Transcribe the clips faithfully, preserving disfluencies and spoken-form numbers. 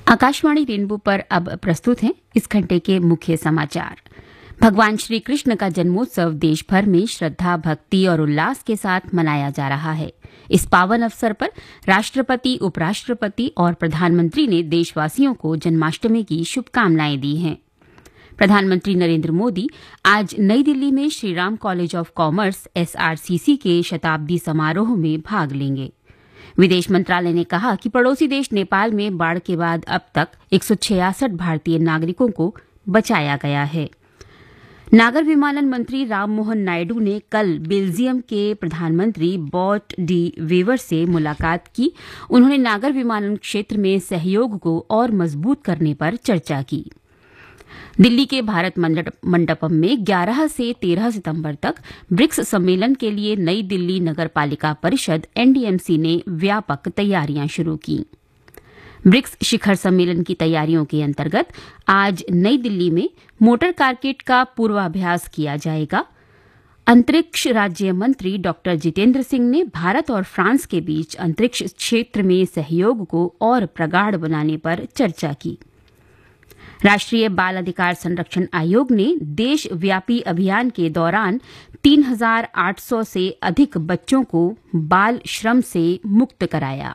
Akashvani rainbow पर अब प्रस्तुत हैं इस घंटे के मुख्य समाचार। भगवान श्री कृष्ण का जन्मोत्सव देश भर में श्रद्धा, भक्ति और उल्लास के साथ मनाया जा रहा है। इस पावन अवसर पर राष्ट्रपति, उपराष्ट्रपति और प्रधानमंत्री ने देशवासियों को जन्माष्टमी की शुभकामनाएं दी हैं। प्रधानमंत्री नरेंद्र मोदी आज नई दिल्ली में Shriram college of commerce S R C सी के शताब्दी समारोह में भाग लेंगे। विदेश मंत्रालय ने कहा कि पड़ोसी देश नेपाल में बाढ़ के बाद अब तक एक सौ छियासठ भारतीय नागरिकों को बचाया गया है। नागर विमानन मंत्री राममोहन नायडू ने कल बेल्जियम के प्रधानमंत्री बॉट डी वेवर से मुलाकात की। उन्होंने नागर विमानन क्षेत्र में सहयोग को और मजबूत करने पर चर्चा की। दिल्ली के भारत मंडपम में ग्यारह से तेरह सितंबर तक ब्रिक्स सम्मेलन के लिए नई दिल्ली नगर पालिका परिषद एन डी एम सी ने व्यापक तैयारियां शुरू की। ब्रिक्स शिखर सम्मेलन की तैयारियों के अंतर्गत आज नई दिल्ली में मोटर कारकेट का पूर्वाभ्यास किया जाएगा। अंतरिक्ष राज्य मंत्री डॉक्टर जितेंद्र सिंह ने भारत और फ्रांस के बीच अंतरिक्ष क्षेत्र में सहयोग को और प्रगाढ़ बनाने पर चर्चा की। राष्ट्रीय बाल अधिकार संरक्षण आयोग ने देशव्यापी अभियान के दौरान तीन हजार आठ सौ से अधिक बच्चों को बाल श्रम से मुक्त कराया।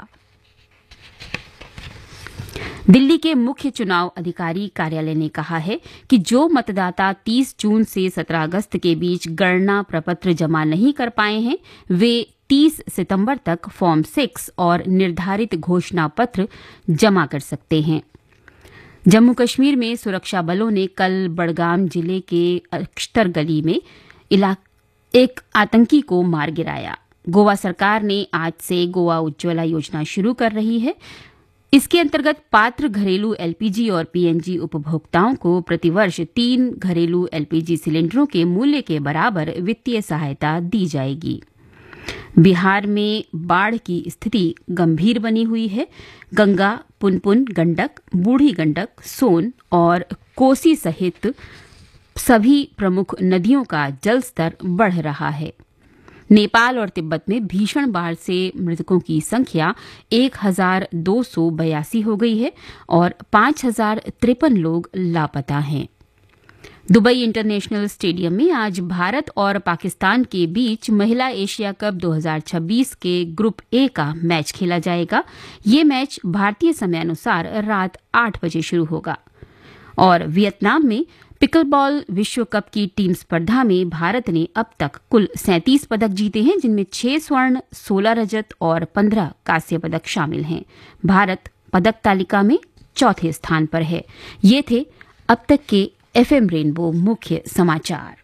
दिल्ली के मुख्य चुनाव अधिकारी कार्यालय ने कहा है कि जो मतदाता तीस जून से सत्रह अगस्त के बीच गणना प्रपत्र जमा नहीं कर पाए हैं, वे तीस सितंबर तक फॉर्म सिक्स और निर्धारित घोषणा पत्र जमा कर सकते हैं। जम्मू कश्मीर में सुरक्षा बलों ने कल बड़गाम जिले के अख्तर गली में एक आतंकी को मार गिराया। गोवा सरकार ने आज से गोवा उज्ज्वला योजना शुरू कर रही है। इसके अंतर्गत पात्र घरेलू एल पी जी और पी एन जी उपभोक्ताओं को प्रतिवर्ष तीन घरेलू एल पी जी सिलेंडरों के मूल्य के बराबर वित्तीय सहायता दी जाएगी। बिहार में बाढ़ की स्थिति गंभीर बनी हुई है। गंगा, पुनपुन, गंडक, बूढ़ी गंडक, सोन और कोसी सहित सभी प्रमुख नदियों का जलस्तर बढ़ रहा है। नेपाल और तिब्बत में भीषण बाढ़ से मृतकों की संख्या एक हजार दो सौ बयासी हो गई है और पांच हजार तिरपन लोग लापता हैं। दुबई इंटरनेशनल स्टेडियम में आज भारत और पाकिस्तान के बीच महिला एशिया कप दो हज़ार छब्बीस के ग्रुप ए का मैच खेला जाएगा। ये मैच भारतीय समयानुसार रात आठ बजे शुरू होगा। और वियतनाम में पिकलबॉल विश्व कप की टीम स्पर्धा में भारत ने अब तक कुल सैंतीस पदक जीते हैं, जिनमें छह स्वर्ण, सोलह रजत और पंद्रह कांस्य पदक शामिल हैं। भारत पदक तालिका में चौथे स्थान पर है। ये थे अब तक के एफ एम रेनबो मुख्य समाचार।